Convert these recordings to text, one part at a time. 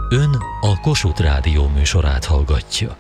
Ön a Kossuth Rádió műsorát hallgatja.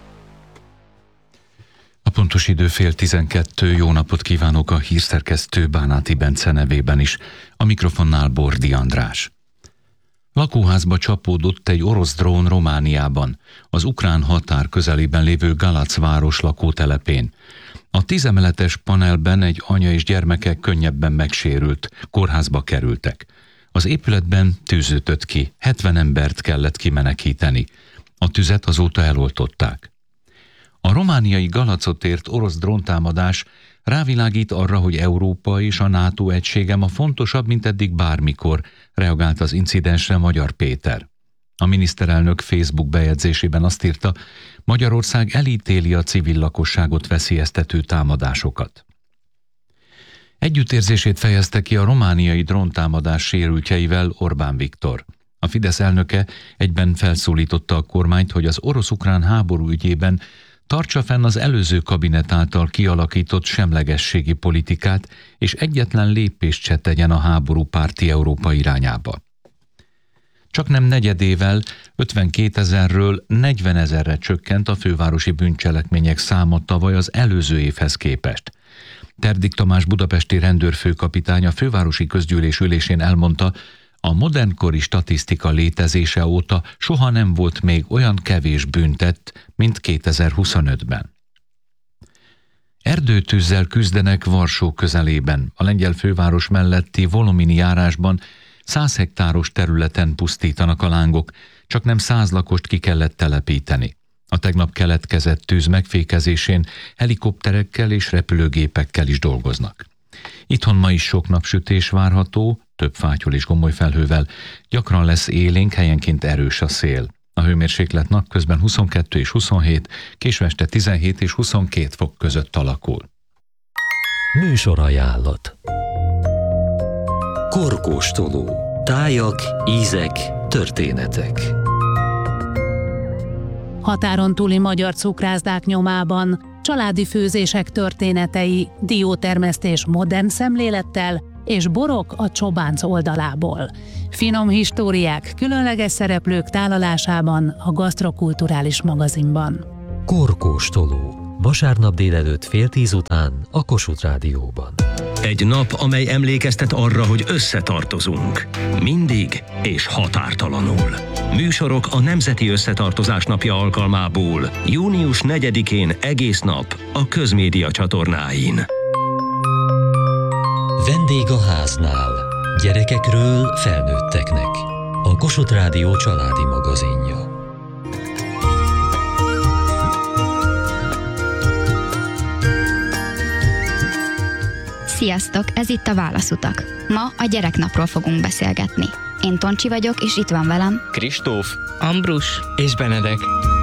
A pontos idő 10:12, jó napot kívánok a hírszerkesztő Bánáti Bence nevében is, a mikrofonnál Bordi András. Lakóházba csapódott egy orosz drón Romániában, az ukrán határ közelében lévő Galac város lakótelepén. A 10 emeletes panelben egy anya és gyermekek könnyebben megsérült, kórházba kerültek. Az épületben tűz ütött ki, 70 embert kellett kimenekíteni. A tüzet azóta eloltották. A romániai Galacot ért orosz dróntámadás rávilágít arra, hogy Európa és a NATO egysége ma fontosabb, mint eddig bármikor, reagált az incidensre Magyar Péter. A miniszterelnök Facebook bejegyzésében azt írta, Magyarország elítéli a civil lakosságot veszélyeztető támadásokat. Együttérzését fejezte ki a romániai dróntámadás sérültjeivel Orbán Viktor. A Fidesz elnöke egyben felszólította a kormányt, hogy az orosz-ukrán háború ügyében tartsa fenn az előző kabinet által kialakított semlegességi politikát, és egyetlen lépést se tegyen a háborúpárti Európa irányába. Csaknem negyedével 52 000-ről 40 000-re csökkent a fővárosi bűncselekmények száma tavaly az előző évhez képest. Terdik Tamás budapesti rendőrfőkapitány a fővárosi közgyűlés ülésén elmondta, a modernkori statisztika létezése óta soha nem volt még olyan kevés bűntett, mint 2025-ben. Erdőtűzzel küzdenek Varsó közelében, a lengyel főváros melletti Volomini járásban 100 hektáros területen pusztítanak a lángok, csaknem 100 lakost ki kellett telepíteni. A tegnap keletkezett tűz megfékezésén helikopterekkel és repülőgépekkel is dolgoznak. Itthon ma is sok napsütés várható, több fátyol és gomolyfelhővel, gyakran lesz élénk, helyenként erős a szél. A hőmérséklet napközben 22 és 27, késő este 17 és 22 fok között alakul. Műsorajánlat. Korkóstoló. Tájak, ízek, történetek. Határon túli magyar cukrászdák nyomában családi főzések történetei, diótermesztés modern szemlélettel és borok a Csobánc oldalából. Finom históriák, különleges szereplők tálalásában a Gasztrokulturális magazinban. Korkóstoló. Vasárnap délelőtt 9:30 után a Kossuth Rádióban. Egy nap, amely emlékeztet arra, hogy összetartozunk. Mindig és határtalanul. Műsorok a Nemzeti Összetartozás napja alkalmából. Június 4-én egész nap a Közmédia csatornáin. Vendég a háznál. Gyerekekről felnőtteknek. A Kossuth Rádió családi magazinja. Sziasztok, ez itt a Válaszutak. Ma a gyereknapról fogunk beszélgetni. Én Toncsi vagyok, és itt van velem Kristóf, Ambrus és Benedek.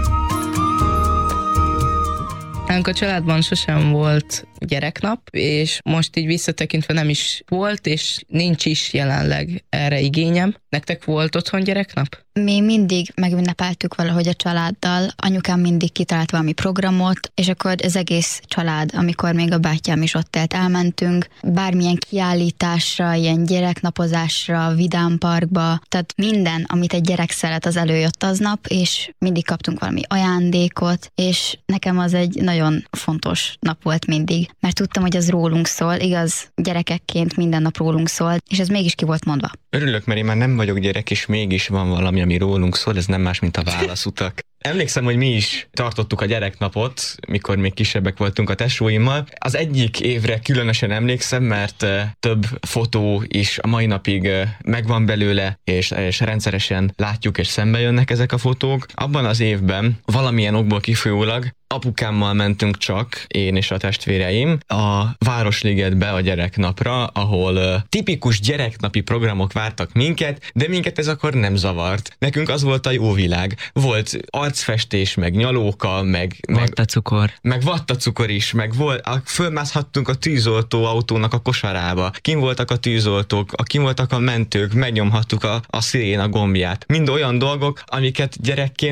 Nálunk a családban sosem volt gyereknap, és most így visszatekintve nem is volt, és nincs is jelenleg erre igényem. Nektek volt otthon gyereknap? Mi mindig megünnepeltük valahogy a családdal, anyukám mindig kitalált valami programot, és akkor az egész család, amikor még a bátyám is ott élt, elmentünk bármilyen kiállításra, ilyen gyereknapozásra, vidámparkba, tehát minden, amit egy gyerek szeret, az előjött aznap, és mindig kaptunk valami ajándékot, és nekem az egy nagyon fontos nap volt mindig, mert tudtam, hogy az rólunk szól, igaz, gyerekekként minden nap rólunk szól, és ez mégis ki volt mondva. Örülök, mert én már nem vagyok gyerek, és mégis van valami, ami rólunk szól, ez nem más, mint a Válaszutak. Emlékszem, hogy mi is tartottuk a gyereknapot, mikor még kisebbek voltunk a tesóimmal. Az egyik évre különösen emlékszem, mert több fotó is a mai napig megvan belőle, és rendszeresen látjuk, és szembe jönnek ezek a fotók. Abban az évben valamilyen okból kifolyólag apukámmal mentünk csak, én és a testvéreim, a Városligetbe a gyereknapra, ahol tipikus gyereknapi programok vártak minket, de minket ez akkor nem zavart. Nekünk az volt a jó világ. Volt arcfestés, meg nyalóka, meg vattacukor is, meg fölmászhattunk a tűzoltó autónak a kosarába. Kim voltak a tűzoltók, kim voltak a mentők, megnyomhattuk a sziréna gombját. Mind olyan dolgok, amiket gyerekként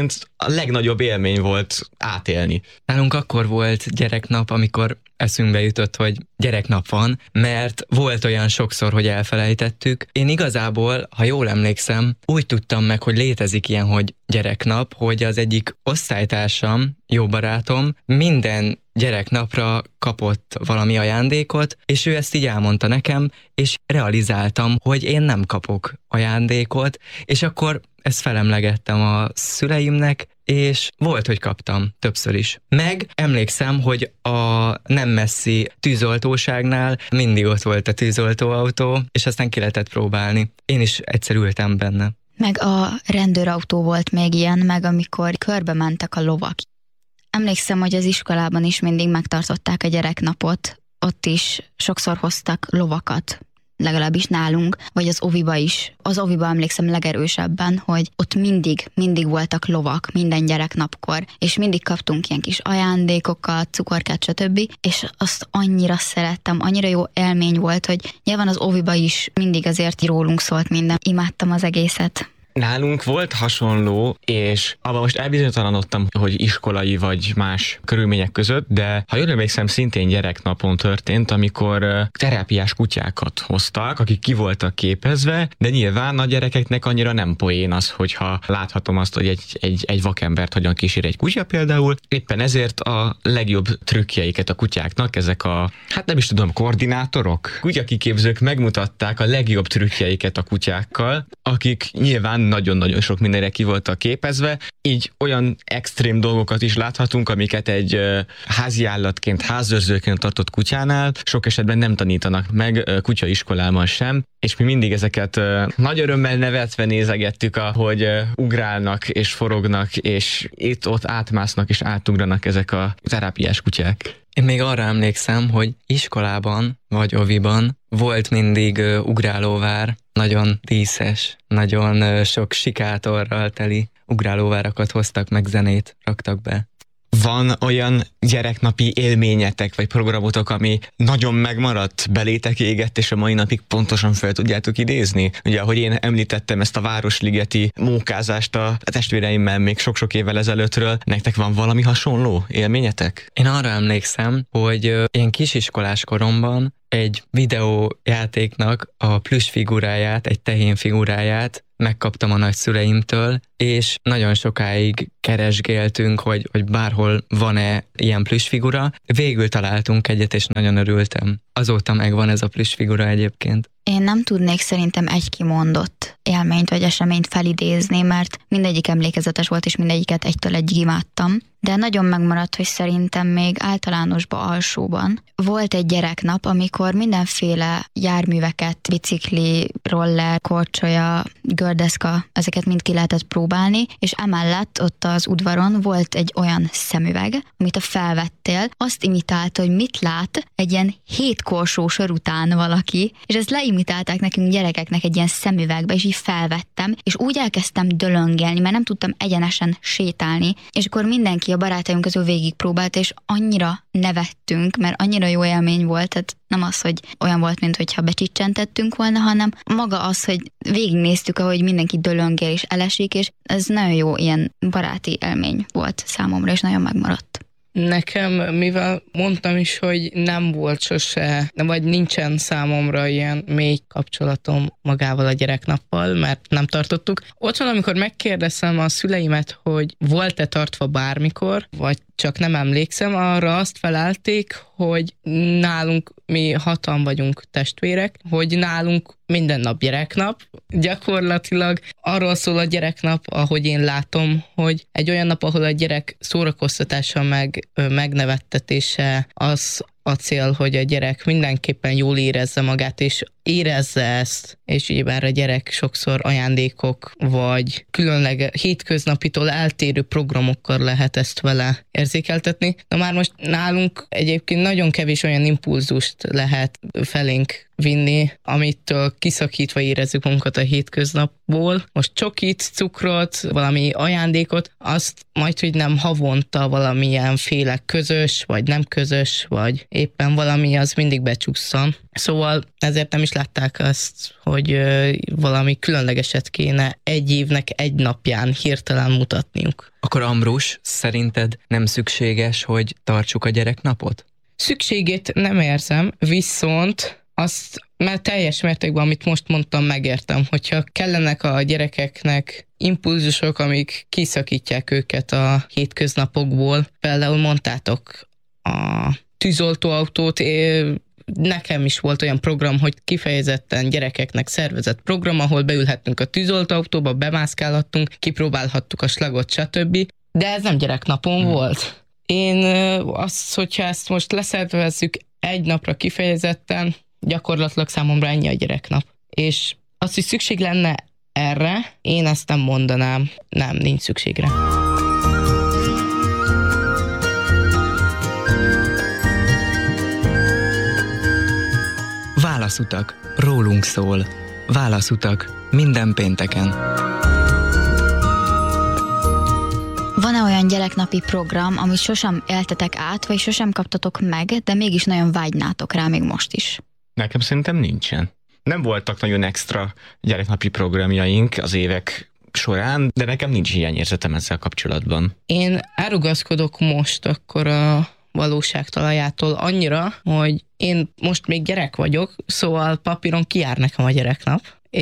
a legnagyobb élmény volt átélni. Nálunk akkor volt gyereknap, amikor eszünkbe jutott, hogy gyereknap van, mert volt olyan sokszor, hogy elfelejtettük. Én igazából, ha jól emlékszem, úgy tudtam meg, hogy létezik ilyen, hogy gyereknap, hogy az egyik osztálytársam, jó barátom, minden gyereknapra kapott valami ajándékot, és ő ezt így elmondta nekem, és realizáltam, hogy én nem kapok ajándékot, és akkor ezt felemlegettem a szüleimnek, és volt, hogy kaptam többször is. Meg emlékszem, hogy a nem messzi tűzoltóságnál mindig ott volt a tűzoltóautó, és aztán ki lehetett próbálni. Én is egyszer ültem benne. Meg a rendőrautó volt még ilyen, meg amikor körbe mentek a lovak. Emlékszem, hogy az iskolában is mindig megtartották a gyereknapot, ott is sokszor hoztak lovakat, legalábbis nálunk, vagy az oviba is. Az oviba emlékszem legerősebben, hogy ott mindig voltak lovak minden gyereknapkor, és mindig kaptunk ilyen kis ajándékokat, cukorkát, stb. És azt annyira szerettem, annyira jó élmény volt, hogy nyilván az oviba is mindig azért rólunk szólt minden. Imádtam az egészet. Nálunk volt hasonló, és abban most elbizonytalanodtam, hogy iskolai vagy más körülmények között, de ha jól emlékszem, szintén gyereknapon történt, amikor terápiás kutyákat hoztak, akik ki voltak képezve, de nyilván a gyerekeknek annyira nem poén az, hogyha láthatom azt, hogy egy vakembert hogyan kísér egy kutya például. Éppen ezért a legjobb trükkjeiket a kutyáknak ezek a, nem is tudom, koordinátorok, kutyakiképzők megmutatták a legjobb trükkjeiket a kutyákkal, akik nyilván nagyon-nagyon sok mindenre ki voltak képezve, így olyan extrém dolgokat is láthatunk, amiket egy házi állatként, házőrzőként tartott kutyánál sok esetben nem tanítanak meg kutyaiskolában sem, és mi mindig ezeket nagy örömmel nevetve nézegettük, ahogy ugrálnak és forognak, és itt-ott átmásznak és átugranak ezek a terápiás kutyák. Én még arra emlékszem, hogy iskolában vagy oviban volt mindig ugrálóvár, nagyon díszes, nagyon sok sikátorral teli ugrálóvárakat hoztak, meg zenét raktak be. Van olyan gyereknapi élményetek, vagy programotok, ami nagyon megmaradt, belétek égett, és a mai napig pontosan fel tudjátok idézni? Ugye, ahogy én említettem ezt a városligeti mókázást a testvéreimmel még sok-sok évvel ezelőttről, nektek van valami hasonló élményetek? Én arra emlékszem, hogy ilyen kisiskolás koromban egy videójátéknak a plüss figuráját, egy tehén figuráját megkaptam a nagyszüleimtől, és nagyon sokáig keresgéltünk, hogy bárhol van-e ilyen plüss figura. Végül találtunk egyet, és nagyon örültem. Azóta megvan ez a plüss figura egyébként. Én nem tudnék szerintem egy kimondott élményt vagy eseményt felidézni, mert mindegyik emlékezetes volt, és mindegyiket egytől egyig imádtam. De nagyon megmaradt, hogy szerintem még általánosba, alsóban volt egy gyereknap, amikor mindenféle járműveket, bicikli, roller, korcsolya, gördeszka, ezeket mind ki lehetett próbálni, és emellett ott az udvaron volt egy olyan szemüveg, amit a felvettél, azt imitálta, hogy mit lát egy ilyen 7 korsó sor után valaki, és ezt leimitálták nekünk gyerekeknek egy ilyen szemüvegbe, és így felvettem, és úgy elkezdtem dölöngélni, mert nem tudtam egyenesen sétálni, és akkor mindenki a barátaim közül végigpróbált, és annyira nevettünk, mert annyira jó élmény volt, tehát nem az, hogy olyan volt, mint hogyha becsicsentettünk volna, hanem maga az, hogy végignéztük, ahogy mindenki dölöngél és elesik, és ez nagyon jó ilyen baráti élmény volt számomra, és nagyon megmaradt. Nekem, mivel mondtam is, hogy nem volt sose, vagy nincsen számomra ilyen mély kapcsolatom magával a gyereknappal, mert nem tartottuk. Otthon, amikor megkérdezem a szüleimet, hogy volt-e tartva bármikor, vagy csak nem emlékszem, arra azt felelték, hogy nálunk mi 6-an vagyunk testvérek, hogy nálunk minden nap gyereknap. Gyakorlatilag arról szól a gyereknap, ahogy én látom, hogy egy olyan nap, ahol a gyerek szórakoztatása meg megnevettetése, az a cél, hogy a gyerek mindenképpen jól érezze magát, és érezze ezt, és ugyebár a gyerek sokszor ajándékok, vagy különleg hétköznapitól eltérő programokkal lehet ezt vele érzékeltetni. Na már most nálunk egyébként nagyon kevés olyan impulzust lehet felénk vinni, amitől kiszakítva érezzük magunkat a hétköznapból. Most csokit, cukrot, valami ajándékot, azt majd, hogy nem havonta valamilyen féle közös, vagy nem közös, vagy éppen valami, az mindig becsusszan. Szóval ezért nem is látták azt, hogy valami különlegeset kéne egy évnek egy napján hirtelen mutatniuk. Akkor Ambrus, szerinted nem szükséges, hogy tartsuk a gyereknapot? Szükségét nem érzem, viszont azt már teljes mértékben, amit most mondtam, megértem, hogyha kellenek a gyerekeknek impulzusok, amik kiszakítják őket a hétköznapokból. Például mondtátok a tűzoltóautót, nekem is volt olyan program, hogy kifejezetten gyerekeknek szervezett program, ahol beülhettünk a tűzoltóautóba, bemászkálhattunk, kipróbálhattuk a slagot, stb. De ez nem gyereknapon volt. Én azt, hogyha ezt most leszervezzük egy napra kifejezetten, gyakorlatilag számomra ennyi a gyereknap. És azt, hogy szükség lenne erre, én ezt nem mondanám. Nem, nincs szükségre. Válaszutak, rólunk szól. Válaszutak, minden pénteken. Van-e olyan gyereknapi program, amit sosem éltetek át, vagy sosem kaptatok meg, de mégis nagyon vágynátok rá még most is? Nekem szerintem nincsen. Nem voltak nagyon extra gyereknapi programjaink az évek során, de nekem nincs hiányérzetem ezzel kapcsolatban. Én elrugaszkodok most akkor a valóság talajától annyira, hogy én most még gyerek vagyok, szóval papíron kijár nekem a gyereknap,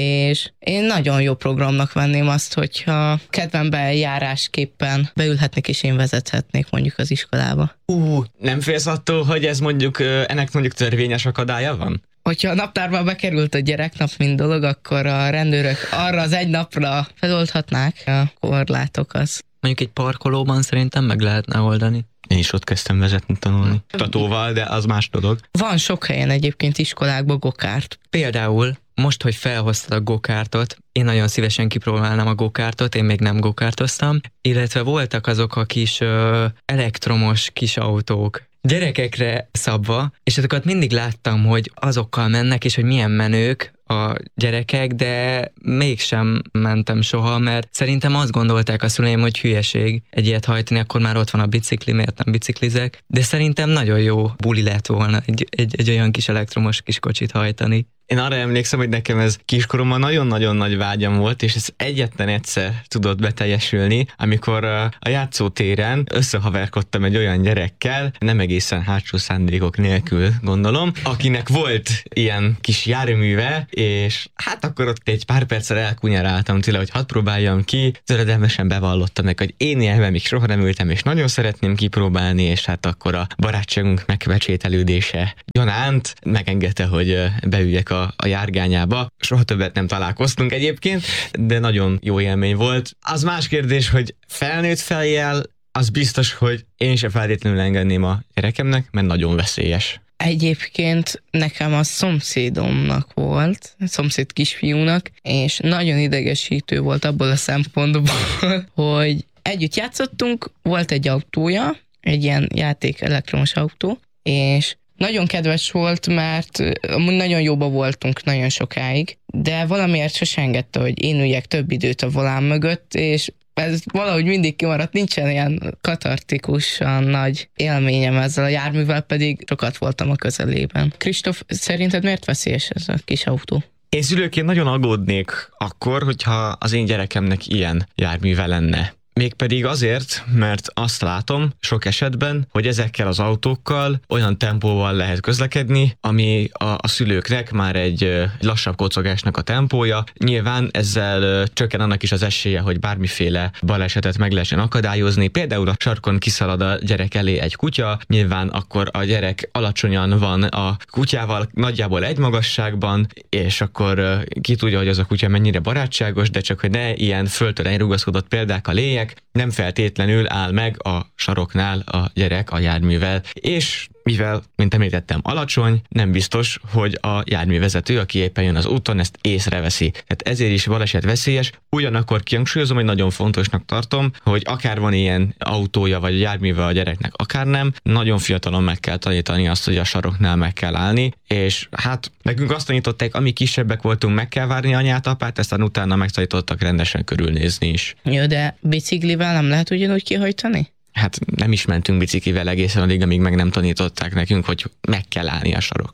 és én nagyon jó programnak venném azt, hogyha kedvemben járásképpen beülhetnék és én vezethetnék mondjuk az iskolába. Nem félsz attól, hogy ez ennek mondjuk törvényes akadálya van? Hogyha a naptárba bekerült a gyereknap, mint dolog, akkor a rendőrök arra az egy napra feloldhatnák a korlátokat. Mondjuk egy parkolóban szerintem meg lehetne oldani. Én is ott kezdtem vezetni, tanulni. Tatóval, de az más dolog. Van sok helyen egyébként iskolákban gokárt. Például most, hogy felhoztad a gokártot, én nagyon szívesen kipróbálnám a gokártot, én még nem gokártoztam, illetve voltak azok a kis elektromos kis autók, gyerekekre szabva, és azokat mindig láttam, hogy azokkal mennek, és hogy milyen menők a gyerekek, de mégsem mentem soha, mert szerintem azt gondolták a szüleim, hogy hülyeség egy ilyet hajtani, akkor már ott van a bicikli, miért nem biciklizek, de szerintem nagyon jó buli lett volna egy olyan kis elektromos kis kocsit hajtani. Én arra emlékszem, hogy nekem ez kiskoromban nagyon-nagyon nagy vágyam volt, és ez egyetlen egyszer tudott beteljesülni, amikor a játszótéren összehaverkodtam egy olyan gyerekkel, nem egészen hátsó szándékok nélkül gondolom, akinek volt ilyen kis járműve, és hát akkor ott egy pár perccel elkunyaráltam tőle, hogy hadd próbáljam ki, töredelmesen bevallottam meg, hogy én ilyenben még soha nem ültem, és nagyon szeretném kipróbálni, és hát akkor a barátságunk megpecsételődése gyanánt megengedte, hogy beüljek a járgányába. Soha többet nem találkoztunk egyébként, de nagyon jó élmény volt. Az más kérdés, hogy felnőtt fejjel, az biztos, hogy én se feltétlenül engedném a gyerekemnek, mert nagyon veszélyes. Egyébként nekem a szomszédomnak volt, a szomszéd kisfiúnak, és nagyon idegesítő volt abból a szempontból, hogy együtt játszottunk, volt egy autója, egy ilyen játék elektromos autó, és nagyon kedves volt, mert nagyon jóba voltunk nagyon sokáig, de valamiért sosem engedte, hogy én üljek több időt a volán mögött, és ez valahogy mindig kimaradt, nincsen ilyen katartikusan nagy élményem ezzel a járművel, pedig sokat voltam a közelében. Kristóf, szerinted miért veszélyes ez a kis autó? Én szülőként nagyon aggódnék akkor, hogyha az én gyerekemnek ilyen járműve lenne. Mégpedig azért, mert azt látom sok esetben, hogy ezekkel az autókkal olyan tempóval lehet közlekedni, ami a szülőknek már egy lassabb kocogásnak a tempója. Nyilván ezzel csökken annak is az esélye, hogy bármiféle balesetet meg lehessen akadályozni. Például a sarkon kiszalad a gyerek elé egy kutya, nyilván akkor a gyerek alacsonyan van a kutyával, nagyjából egy magasságban, és akkor ki tudja, hogy az a kutya mennyire barátságos, de csak hogy ne ilyen földtől elrugaszkodott példák a lényeg, nem feltétlenül áll meg a saroknál a gyerek a járművel, és mivel, mint említettem, alacsony, nem biztos, hogy a járművezető, aki éppen jön az úton, ezt észreveszi. Tehát ezért is baleset veszélyes. Ugyanakkor kihangsúlyozom, hogy nagyon fontosnak tartom, hogy akár van ilyen autója vagy járműve a gyereknek, akár nem, nagyon fiatalon meg kell tanítani azt, hogy a saroknál meg kell állni, és hát nekünk azt tanították, amíg kisebbek voltunk, meg kell várni anyát, apát, aztán utána megtanítottak rendesen körülnézni is. Jó, de biciklivel nem lehet ugyanúgy kihajtani? Hát nem is mentünk biciklivel egészen addig, amíg meg nem tanították nekünk, hogy meg kell állni a saroknál.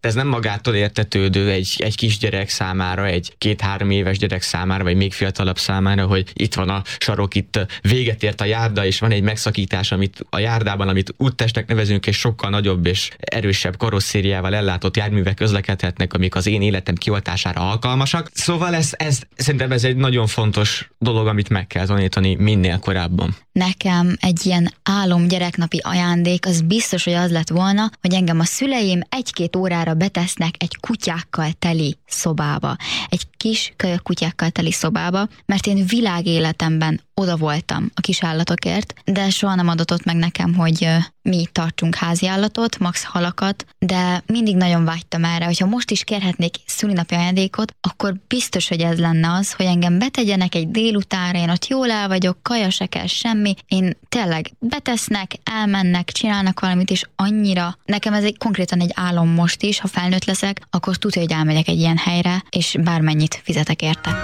Ez nem magától értetődő egy kisgyerek számára, egy 2-3 éves gyerek számára, vagy még fiatalabb számára, hogy itt van a sarok, itt véget ért a járda, és van egy megszakítás, amit a járdában, amit úttestnek nevezünk, és sokkal nagyobb és erősebb karosszériával ellátott járművek közlekedhetnek, amik az én életem kioltására alkalmasak. Szóval szerintem ez egy nagyon fontos dolog, amit meg kell tanítani minél korábban. Nekem egy ilyen álom gyereknapi ajándék, az biztos, hogy az lett volna, hogy engem a szüleim 1-2 órára betesznek egy kutyákkal teli szobába. Egy kis kölyök kutyákkal teli szobába, mert én világéletemben oda voltam a kis állatokért, de soha nem adatott meg nekem, hogy mi tartsunk házi állatot, max halakat, de mindig nagyon vágytam erre, hogyha most is kérhetnék szülinapi ajándékot, akkor biztos, hogy ez lenne az, hogy engem betegyenek egy délutánra, én ott jól el vagyok, kaja se kell, semmi, én tényleg betesznek, elmennek, csinálnak valamit, és annyira, nekem ez konkrétan egy álom most is, ha felnőtt leszek, akkor tudja, hogy elmegyek egy ilyen helyre, és bármennyit fizetek érte.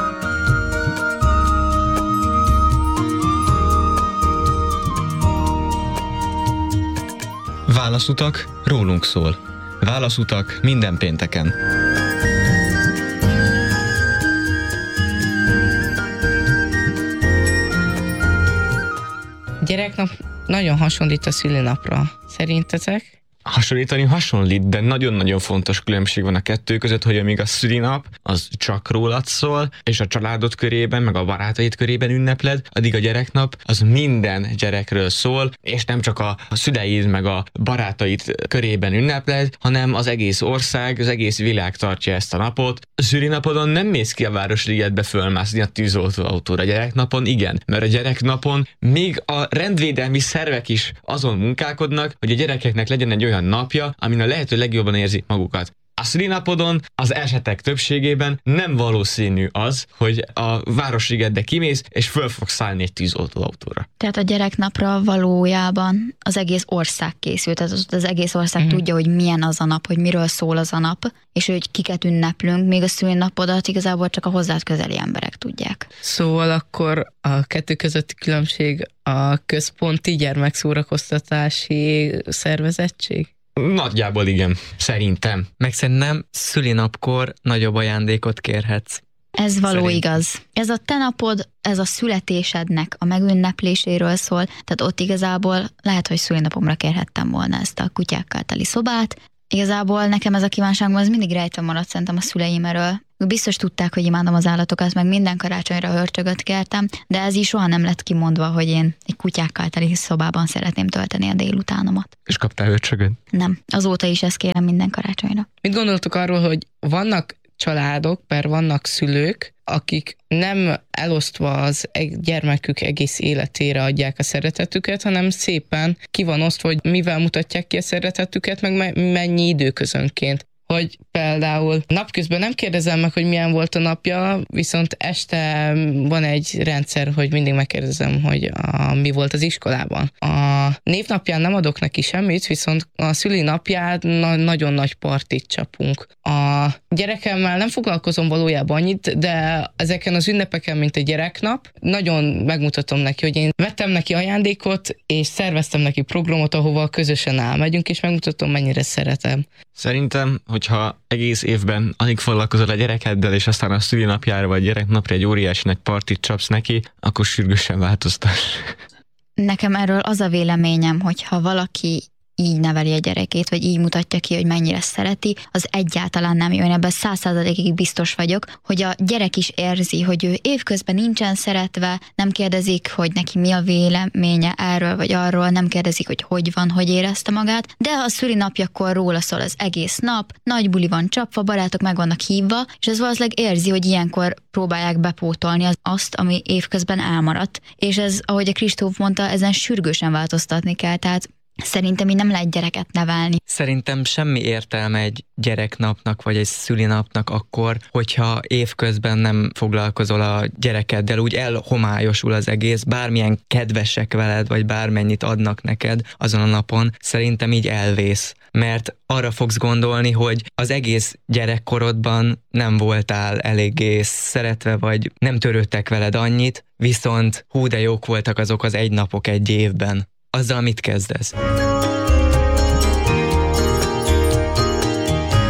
Válaszutak rólunk szól. Válaszutak minden pénteken. Gyereknap nagyon hasonlít a szülinapra. Szerintetek? Hasonlít, de nagyon-nagyon fontos különbség van a kettő között, hogy amíg a szülinap az csak rólad szól, és a családod körében, meg a barátaid körében ünnepled, addig a gyereknap az minden gyerekről szól, és nem csak a szüleid, meg a barátaid körében ünnepled, hanem az egész ország, az egész világ tartja ezt a napot. A szülinapodon nem mész ki a Városligetbe fölmászni a tűzoltóautóra, a gyereknapon igen, mert a gyereknapon még a rendvédelmi szervek is azon munkálkodnak, hogy a gyerekeknek legyen egy olyan napja, amin a lehető legjobban érzik magukat. A szülinapodon az esetek többségében nem valószínű az, hogy a Városligetbe kimész, és föl fogsz szállni egy tűzoltóautóra. Tehát a gyereknapra valójában az egész ország készült, tehát az egész ország tudja, hogy milyen az a nap, hogy miről szól az a nap, és hogy kiket ünneplünk, még a szülinapodat igazából csak a hozzád közeli emberek tudják. Szóval akkor a kettő közötti különbség a központi gyermekszórakoztatási szervezettség? Nagyjából igen, szerintem. Meg szerintem szülinapkor nagyobb ajándékot kérhetsz. Ez való igaz. Ez a te napod, ez a születésednek a megünnepléséről szól, tehát ott igazából lehet, hogy szülinapomra kérhettem volna ezt a kutyákkal teli szobát. Igazából nekem ez a kívánságom az mindig rejtve maradt szerintem a szüleim erről. Biztos tudták, hogy imádom az állatokat, meg minden karácsonyra hörcsögöt kértem, de ez is soha nem lett kimondva, hogy én egy kutyákkal teli szobában szeretném tölteni a délutánomat. És kaptál hörcsögöt? Nem. Azóta is ezt kérem minden karácsonyra. Mit gondoltok arról, hogy vannak családok, vannak szülők, akik nem elosztva az gyermekük egész életére adják a szeretetüket, hanem szépen ki van osztva, hogy mivel mutatják ki a szeretetüket, meg mennyi időközönként. Hogy például napközben nem kérdezem meg, hogy milyen volt a napja, viszont este van egy rendszer, hogy mindig megkérdezem, hogy mi volt az iskolában. A névnapján nem adok neki semmit, viszont a szülinapján nagyon nagy partit csapunk. A gyerekemmel nem foglalkozom valójában annyit, de ezeken az ünnepeken, mint a gyereknap, nagyon megmutatom neki, hogy én vettem neki ajándékot, és szerveztem neki programot, ahova közösen elmegyünk, és megmutatom, mennyire szeretem. Szerintem, hogyha egész évben alig foglalkozol a gyerekeddel, és aztán a szülinapjára vagy gyereknapra egy óriási nagy partit csapsz neki, akkor sürgősen változtass. Nekem erről az a véleményem, hogyha valaki így neveli a gyerekét, vagy így mutatja ki, hogy mennyire szereti, az egyáltalán nem jön. Ebben 100%-ig biztos vagyok, hogy a gyerek is érzi, hogy ő évközben nincsen szeretve, nem kérdezik, hogy neki mi a véleménye erről vagy arról, nem kérdezik, hogy van, hogy érezte magát, de a szülinapjakor róla szól az egész nap, nagy buli van csapva, barátok meg vannak hívva, és ez valószínűleg érzi, hogy ilyenkor próbálják bepótolni azt, ami évközben elmaradt. És ez, ahogy a Kristóf mondta, ezen sürgősen változtatni kell, tehát szerintem így nem lehet gyereket nevelni. Szerintem semmi értelme egy gyereknapnak vagy egy szülinapnak akkor, hogyha évközben nem foglalkozol a gyerekeddel, úgy elhomályosul az egész, bármilyen kedvesek veled, vagy bármennyit adnak neked azon a napon, szerintem így elvész. Mert arra fogsz gondolni, hogy az egész gyerekkorodban nem voltál eléggé szeretve, vagy nem törődtek veled annyit, viszont hú de jók voltak azok az egy napok egy évben. Azzal mit kezdesz?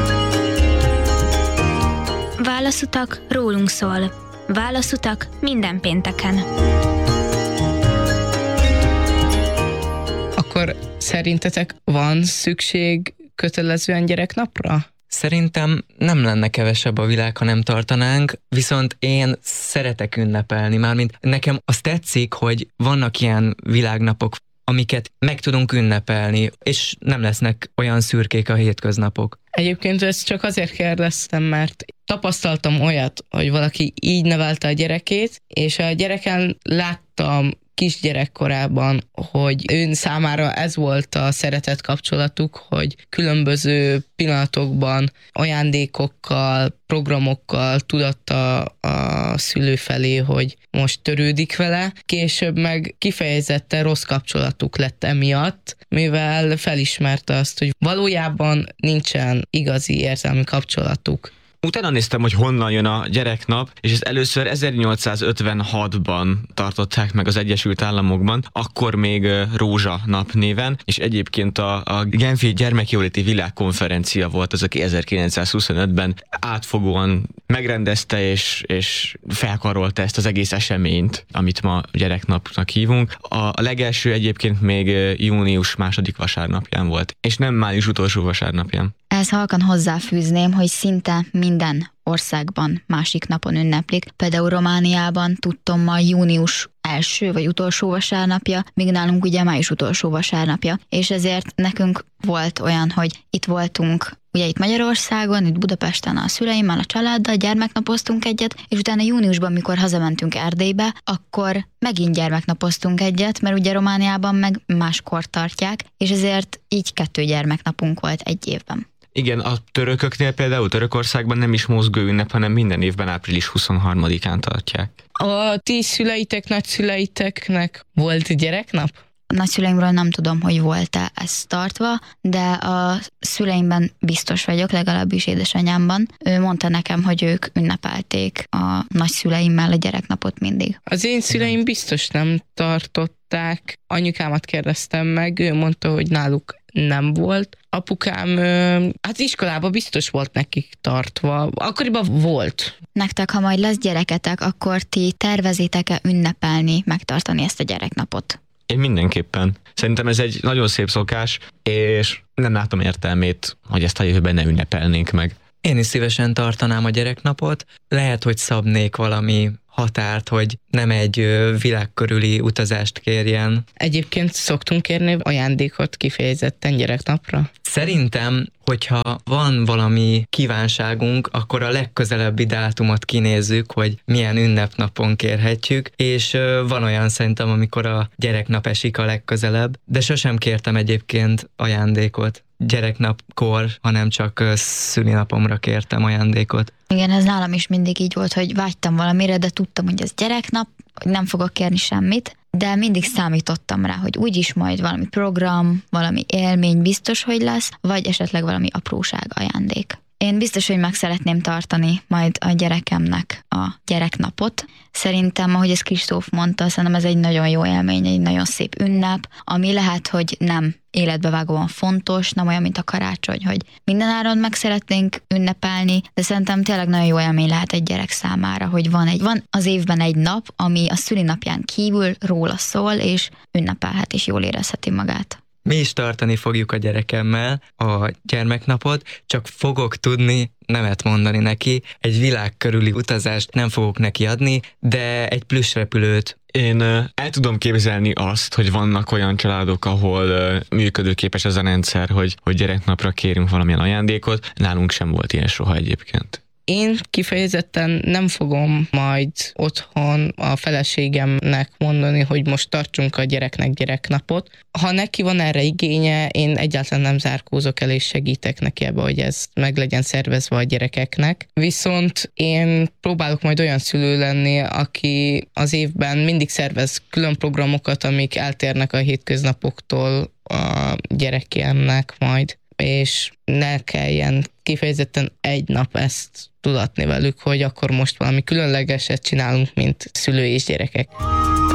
Válaszutak rólunk szól. Válaszutak minden pénteken. Akkor szerintetek van szükség kötelezően gyereknapra? Szerintem nem lenne kevesebb a világ, ha nem tartanánk, viszont én szeretek ünnepelni, mármint nekem az tetszik, hogy vannak ilyen világnapok, amiket meg tudunk ünnepelni, és nem lesznek olyan szürkék a hétköznapok. Egyébként ezt csak azért kérdeztem, mert tapasztaltam olyat, hogy valaki így nevelte a gyerekét, és a gyereken láttam kisgyerekkorában, hogy ön számára ez volt a szeretet kapcsolatuk, hogy különböző pillanatokban ajándékokkal, programokkal tudatta a szülő felé, hogy most törődik vele, később meg kifejezetten rossz kapcsolatuk lett emiatt, mivel felismerte azt, hogy valójában nincsen igazi érzelmi kapcsolatuk. Utána néztem, hogy honnan jön a gyereknap, és ezt először 1856-ban tartották meg az Egyesült Államokban, akkor még Rózsa nap néven, és egyébként a Genfi Gyermekjóléti Világkonferencia volt az, aki 1925-ben átfogóan megrendezte és felkarolta ezt az egész eseményt, amit ma gyereknapnak hívunk. A legelső egyébként még június 2. vasárnapján volt, és nem május utolsó vasárnapján. Ehhez halkan hozzáfűzném, hogy szinte minden országban másik napon ünneplik. Például Romániában tudtommal június első vagy utolsó vasárnapja, míg nálunk ugye május utolsó vasárnapja. És ezért nekünk volt olyan, hogy itt voltunk ugye itt Magyarországon, itt Budapesten a szüleimmel, a családdal, gyermeknapoztunk egyet, és utána júniusban, mikor hazamentünk Erdélybe, akkor megint gyermeknapoztunk egyet, mert ugye Romániában meg máskor tartják, és ezért így 2 gyermeknapunk volt egy évben. Igen, a törököknél például Törökországban nem is mozgó ünnep, hanem minden évben április 23-án tartják. A ti szüleitek, nagyszüleiteknek volt gyereknap? A nagyszüleimről nem tudom, hogy volt-e ez tartva, de a szüleimben biztos vagyok, legalábbis édesanyámban. Ő mondta nekem, hogy ők ünnepelték a nagyszüleimmel a gyereknapot mindig. Az én szüleim biztos nem tartották. Anyukámat kérdeztem meg, ő mondta, hogy náluk nem volt. Apukám, hát iskolában biztos volt nekik tartva. Akkoriban volt. Nektek, ha majd lesz gyereketek, akkor ti tervezitek-e ünnepelni, megtartani ezt a gyereknapot? Én mindenképpen. Szerintem ez egy nagyon szép szokás, és nem látom értelmét, hogy ezt a jövőben ne ünnepelnénk meg. Én is szívesen tartanám a gyereknapot. Lehet, hogy szabnék valami határt, hogy nem egy világkörüli utazást kérjen. Egyébként szoktunk kérni ajándékot kifejezetten gyereknapra? Szerintem, hogyha van valami kívánságunk, akkor a legközelebbi dátumot kinézzük, hogy milyen ünnepnapon kérhetjük, és van olyan szerintem, amikor a gyereknap esik a legközelebb, de sosem kértem egyébként ajándékot gyereknapkor, hanem csak szülinapomra kértem ajándékot. Igen, ez nálam is mindig így volt, hogy vágytam valamire, de tudtam, hogy ez gyereknap, hogy nem fogok kérni semmit, de mindig számítottam rá, hogy úgyis majd valami program, valami élmény biztos, hogy lesz, vagy esetleg valami apróság ajándék. Én biztos, hogy meg szeretném tartani majd a gyerekemnek a gyereknapot. Szerintem, ahogy ezt Kristóf mondta, szerintem ez egy nagyon jó élmény, egy nagyon szép ünnep, ami lehet, hogy nem életbevágóan fontos, nem olyan, mint a karácsony, hogy mindenáron meg szeretnénk ünnepelni, de szerintem tényleg nagyon jó élmény lehet egy gyerek számára, hogy van az évben egy nap, ami a szülinapján kívül róla szól, és ünnepelhet, és jól érezheti magát. Mi is tartani fogjuk a gyerekemmel a gyermeknapot, csak fogok tudni nemet mondani neki. Egy világ körüli utazást nem fogok neki adni, de egy plüssrepülőt. Én el tudom képzelni azt, hogy vannak olyan családok, ahol működőképes ez a rendszer, hogy gyereknapra kérünk valamilyen ajándékot. Nálunk sem volt ilyen soha egyébként. Én kifejezetten nem fogom majd otthon a feleségemnek mondani, hogy most tartsunk a gyereknek gyereknapot. Ha neki van erre igénye, én egyáltalán nem zárkózok el és segítek neki ebbe, hogy ez meg legyen szervezve a gyerekeknek. Viszont én próbálok majd olyan szülő lenni, aki az évben mindig szervez külön programokat, amik eltérnek a hétköznapoktól a gyerekének majd, és ne kelljen kifejezetten egy nap ezt tudatni velük, hogy akkor most valami különlegeset csinálunk, mint szülő és gyerekek.